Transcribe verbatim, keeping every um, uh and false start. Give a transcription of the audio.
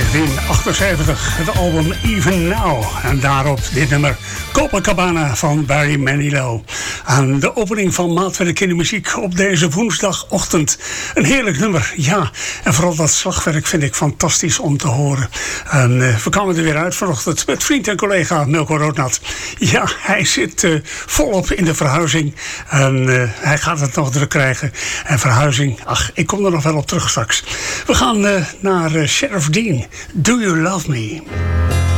negentien achtenzeventig, het album Even Now. En daarop dit nummer Copacabana van Barry Manilow. Aan de opening van Maatwerk Kindermuziek op deze woensdagochtend. Een heerlijk nummer, ja. En vooral dat slagwerk vind ik fantastisch om te horen. En uh, we kwamen er weer uit vanochtend met vriend en collega Milko Roodnat. Ja, hij zit uh, volop in de verhuizing. En uh, hij gaat het nog druk krijgen. En verhuizing, ach, ik kom er nog wel op terug straks. We gaan uh, naar uh, Sheriff Dean. Do You Love Me?